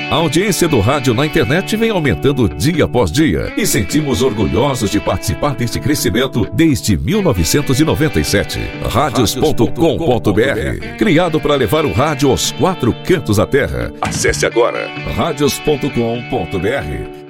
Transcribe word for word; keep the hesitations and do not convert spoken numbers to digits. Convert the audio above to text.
A audiência do rádio na internet vem aumentando dia após dia e sentimos orgulhosos de participar deste crescimento desde mil novecentos e noventa e sete. Radios ponto com ponto br, criado para levar o rádio aos quatro cantos da terra. Acesse agora radios ponto com ponto br.